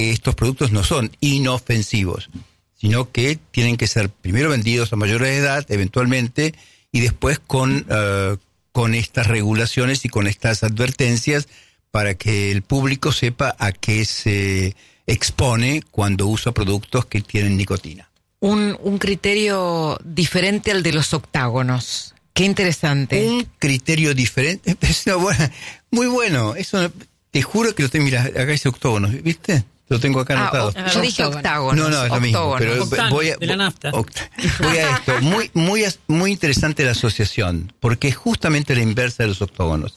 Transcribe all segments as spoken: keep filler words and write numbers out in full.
estos productos no son inofensivos, sino que tienen que ser primero vendidos a mayores de edad, eventualmente, y después con, uh, con estas regulaciones y con estas advertencias para que el público sepa a qué se expone cuando usa productos que tienen nicotina. Un, un criterio diferente al de los octágonos. Qué interesante. Un criterio diferente. Es una buena, muy bueno. Eso, te juro que lo tengo. Mira, acá dice octógonos, ¿viste? Lo tengo acá anotado. Ah, yo dije octágonos. No, no, es lo mismo. Pero Octano, voy a, de la nafta. Voy a esto. Muy, muy, muy interesante la asociación, porque es justamente la inversa de los octógonos.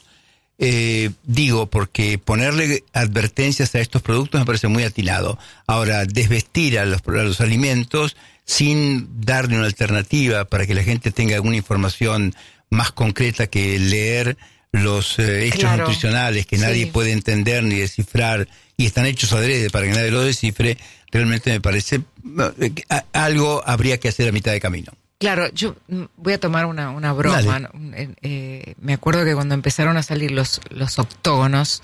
Eh, digo, porque ponerle advertencias a estos productos me parece muy atinado. Ahora, desvestir a los, a los alimentos sin darle una alternativa para que la gente tenga alguna información más concreta que leer los eh, hechos claro. nutricionales que nadie sí. puede entender ni descifrar y están hechos adrede para que nadie lo descifre, realmente me parece eh, algo habría que hacer a mitad de camino. Claro, yo voy a tomar una, una broma. Eh, eh, me acuerdo que cuando empezaron a salir los, los octógonos,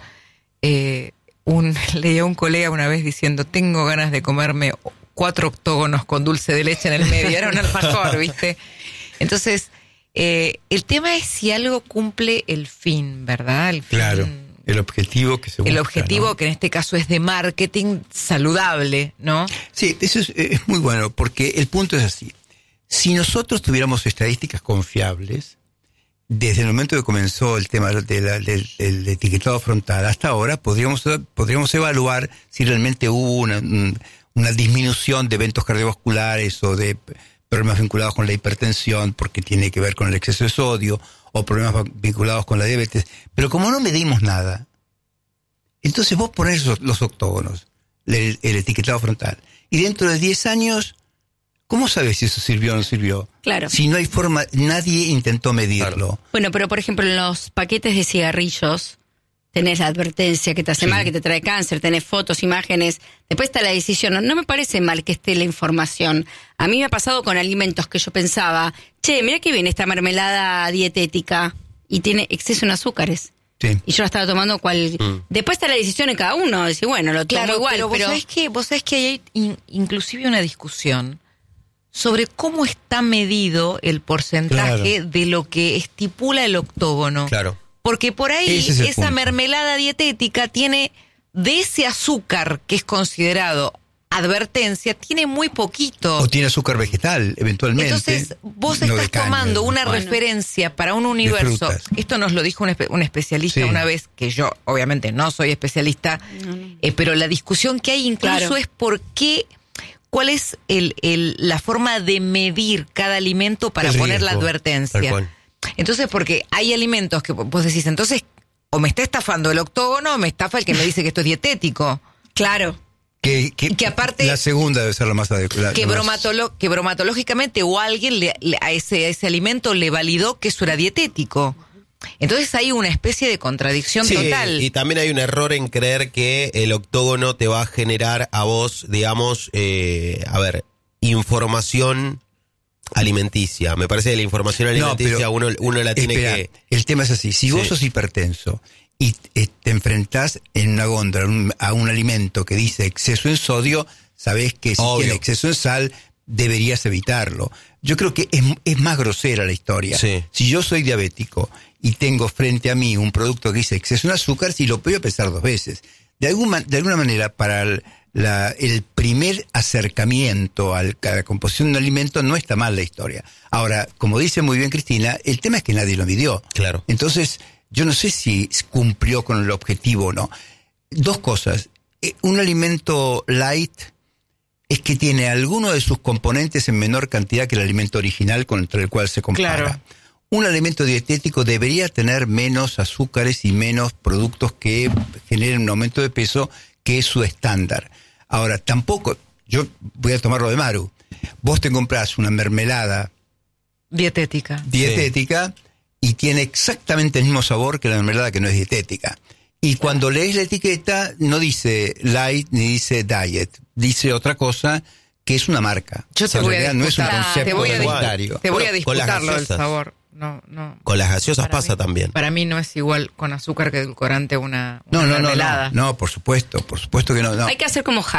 eh, un, leí a un colega una vez diciendo, tengo ganas de comerme cuatro octógonos con dulce de leche en el medio. Era un alfajor, ¿viste? Entonces, eh, el tema es si algo cumple el fin, ¿verdad? El fin, claro, el objetivo que se busca. El objetivo, ¿no? Que en este caso es de marketing saludable, ¿no? Sí, eso es, es muy bueno, porque el punto es así. Si nosotros tuviéramos estadísticas confiables, desde el momento que comenzó el tema de la, del, del etiquetado frontal hasta ahora, podríamos, podríamos evaluar si realmente hubo una, una disminución de eventos cardiovasculares o de problemas vinculados con la hipertensión, porque tiene que ver con el exceso de sodio, o problemas vinculados con la diabetes. Pero como no medimos nada, entonces vos ponés los, los octógonos, el, el etiquetado frontal, y dentro de diez años... ¿Cómo sabes si eso sirvió o no sirvió? Claro. Si no hay forma, nadie intentó medirlo. Claro. Bueno, pero por ejemplo en los paquetes de cigarrillos tenés la advertencia que te hace sí. mal, que te trae cáncer, tenés fotos, imágenes, después está la decisión. No, no me parece mal que esté la información. A mí me ha pasado con alimentos que yo pensaba, che, mira que viene esta mermelada dietética y tiene exceso en azúcares. Sí. Y yo la estaba tomando cual... Mm. Después está la decisión en cada uno, decir, bueno, lo tomo claro, igual, pero... pero... Vos sabés que, vos sabés que hay in, inclusive una discusión sobre cómo está medido el porcentaje claro. de lo que estipula el octógono. Claro. Porque por ahí es esa punto. mermelada dietética tiene, de ese azúcar que es considerado advertencia, tiene muy poquito. O tiene azúcar vegetal, eventualmente. Entonces, vos no estás tomando una bueno. referencia para un universo. Esto nos lo dijo un, espe- un especialista sí. una vez, que yo obviamente no soy especialista, no, no. Eh, pero la discusión que hay incluso claro. es por qué... ¿Cuál es el, el, la forma de medir cada alimento para poner la advertencia? Entonces, porque hay alimentos que vos decís, entonces, o me está estafando el octógono o me estafa el que me dice que esto es dietético. Claro. Que, que, que aparte... La segunda debe ser la más adecuada. Que, más... bromatolo- que bromatológicamente o alguien le, le, a, ese, a ese alimento le validó que eso era dietético. Entonces hay una especie de contradicción sí, total. Y también hay un error en creer que el octógono te va a generar a vos, digamos, eh, a ver, información alimenticia. Me parece que la información alimenticia no, uno, uno la tiene espera, que... El tema es así, si sí. vos sos hipertenso y te enfrentás en una góndola a un alimento que dice exceso en sodio, sabés que si Obvio. tiene exceso en sal, deberías evitarlo. Yo creo que es, es más grosera la historia. Sí. Si yo soy diabético y tengo frente a mí un producto que dice exceso en azúcar, si lo voy a pesar dos veces. De alguna, de alguna manera, para el, la, el primer acercamiento al, a la composición de un alimento no está mal la historia. Ahora, como dice muy bien Cristina, el tema es que nadie lo midió. Claro. Entonces, yo no sé si cumplió con el objetivo o no. Dos cosas. Un alimento light es que tiene alguno de sus componentes en menor cantidad que el alimento original contra el cual se compara. Claro. Un alimento dietético debería tener menos azúcares y menos productos que generen un aumento de peso, que es su estándar. Ahora, tampoco, yo voy a tomarlo de Maru, vos te comprás una mermelada dietética, dietética sí. y tiene exactamente el mismo sabor que la mermelada que no es dietética. Y cuando lees la etiqueta, no dice light ni dice diet, dice otra cosa que es una marca. Yo te o sea, voy a no es un disputar, concepto te voy a, alimentario. te voy a Con las disputarlo el gaseosas. sabor. no, no. Con las gaseosas Para pasa mí, también. Para mí no es igual con azúcar que edulcorante una, no, una no, no, mermelada. No, no, por supuesto, por supuesto que no, no. Hay que hacer como